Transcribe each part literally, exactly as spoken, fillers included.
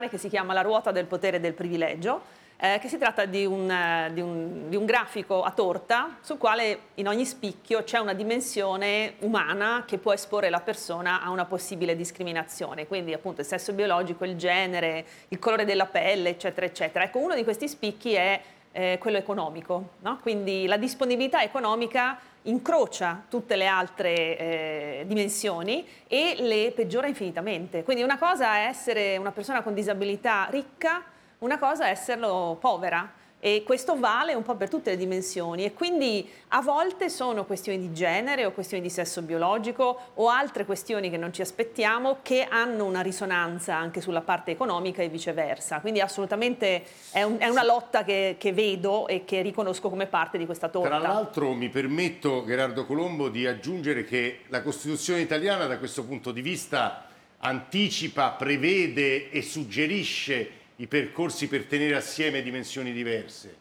che si chiama La ruota del potere e del privilegio, eh, che si tratta di un, eh, di, un, di un grafico a torta sul quale in ogni spicchio c'è una dimensione umana che può esporre la persona a una possibile discriminazione, quindi appunto il sesso biologico, il genere, il colore della pelle, eccetera, eccetera. Ecco, uno di questi spicchi è eh, quello economico, no? Quindi la disponibilità economica incrocia tutte le altre eh, dimensioni e le peggiora infinitamente. Quindi una cosa è essere una persona con disabilità ricca, una cosa è esserlo povera. E questo vale un po' per tutte le dimensioni e quindi a volte sono questioni di genere o questioni di sesso biologico o altre questioni che non ci aspettiamo che hanno una risonanza anche sulla parte economica e viceversa. Quindi assolutamente è, un, è una lotta che, che vedo e che riconosco come parte di questa torta. Tra l'altro mi permetto, Gherardo Colombo, di aggiungere che la Costituzione italiana da questo punto di vista anticipa, prevede e suggerisce i percorsi per tenere assieme dimensioni diverse.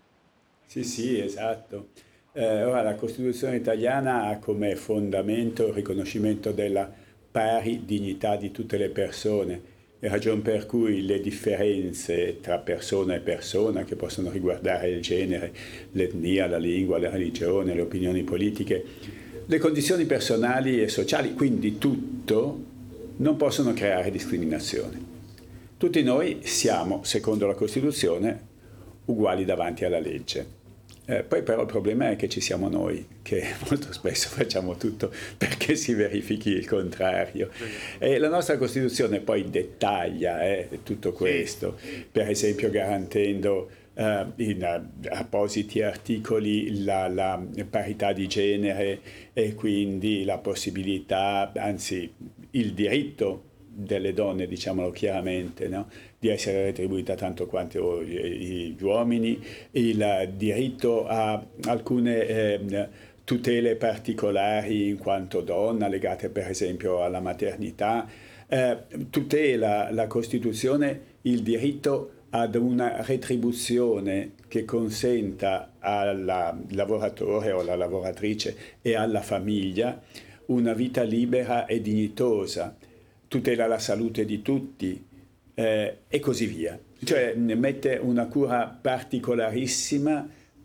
Sì, sì, esatto. Eh, ora, la Costituzione italiana ha come fondamento il riconoscimento della pari dignità di tutte le persone, ragion per cui le differenze tra persona e persona, che possono riguardare il genere, l'etnia, la lingua, la religione, le opinioni politiche, le condizioni personali e sociali, quindi tutto, non possono creare discriminazione. Tutti noi siamo, secondo la Costituzione, uguali davanti alla legge. Eh, poi però il problema è che ci siamo noi, che molto spesso facciamo tutto perché si verifichi il contrario. E la nostra Costituzione poi dettaglia eh, tutto questo, per esempio garantendo eh, in uh, appositi articoli la, la parità di genere e quindi la possibilità, anzi il diritto delle donne, diciamolo chiaramente, no? Di essere retribuita tanto quanto gli uomini, il diritto a alcune eh, tutele particolari in quanto donna, legate per esempio alla maternità, eh, tutela la Costituzione il diritto ad una retribuzione che consenta al lavoratore o alla lavoratrice e alla famiglia una vita libera e dignitosa, tutela la salute di tutti eh, e così via. Cioè mette una cura particolarissima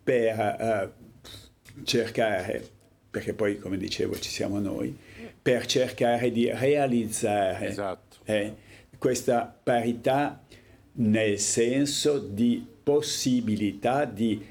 per uh, cercare, perché poi come dicevo ci siamo noi, per cercare di realizzare esatto. eh, questa parità nel senso di possibilità di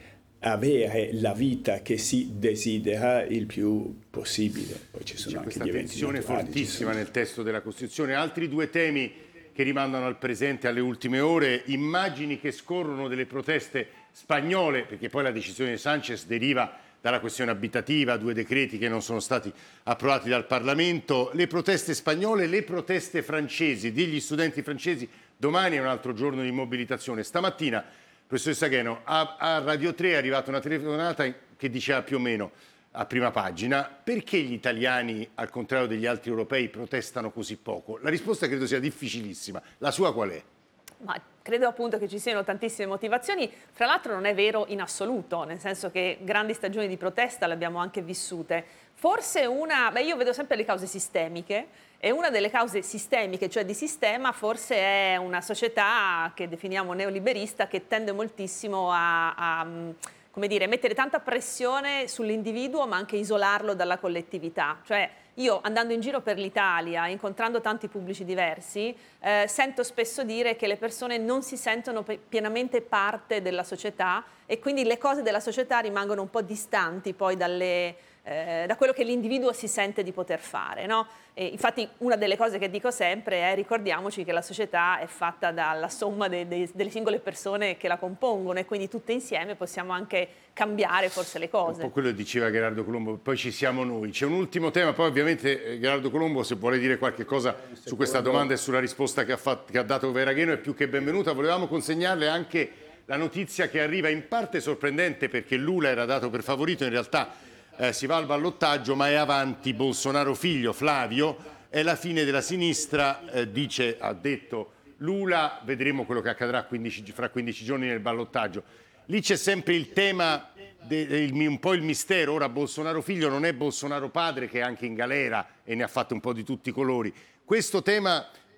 avere la vita che si desidera il più possibile. Poi ci sono C'è anche questa gli eventi tensione naturali, fortissima sono... nel testo della Costituzione. Altri due temi che rimandano al presente, alle ultime ore, immagini che scorrono delle proteste spagnole, perché poi la decisione di Sánchez deriva dalla questione abitativa, due decreti che non sono stati approvati dal Parlamento, le proteste spagnole, le proteste francesi, degli studenti francesi. Domani è un altro giorno di mobilitazione. Stamattina, professoressa Gheno, a, a Radio tre è arrivata una telefonata che diceva più o meno a prima pagina: perché gli italiani, al contrario degli altri europei, protestano così poco? La risposta credo sia difficilissima. La sua qual è? Ma credo appunto che ci siano tantissime motivazioni, fra l'altro non è vero in assoluto, nel senso che grandi stagioni di protesta le abbiamo anche vissute. Forse una, beh io vedo sempre le cause sistemiche, e una delle cause sistemiche, cioè di sistema, forse è una società che definiamo neoliberista, che tende moltissimo a, a come dire, mettere tanta pressione sull'individuo ma anche isolarlo dalla collettività. Cioè io andando in giro per l'Italia, incontrando tanti pubblici diversi, eh, sento spesso dire che le persone non si sentono pienamente parte della società e quindi le cose della società rimangono un po' distanti poi dalle... Eh, da quello che l'individuo si sente di poter fare, no? E infatti una delle cose che dico sempre è: ricordiamoci che la società è fatta dalla somma de, de, delle singole persone che la compongono e quindi tutte insieme possiamo anche cambiare forse le cose. Un po' quello che diceva Gherardo Colombo, poi ci siamo noi. C'è un ultimo tema, poi ovviamente eh, Gherardo Colombo, se vuole dire qualche cosa su questa domanda e sulla risposta che ha, fatto, che ha dato Vera Gheno, è più che benvenuta. Volevamo consegnarle anche la notizia che arriva in parte sorprendente, perché Lula era dato per favorito, in realtà Eh, si va al ballottaggio, ma è avanti Bolsonaro figlio, Flavio. È la fine della sinistra, eh, dice, ha detto Lula, vedremo quello che accadrà quindici, fra quindici giorni nel ballottaggio. Lì c'è sempre il tema, de, il, un po' il mistero. Ora Bolsonaro figlio non è Bolsonaro padre, che è anche in galera e ne ha fatto un po' di tutti i colori. Questo tema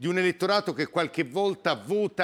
di un elettorato che qualche volta vota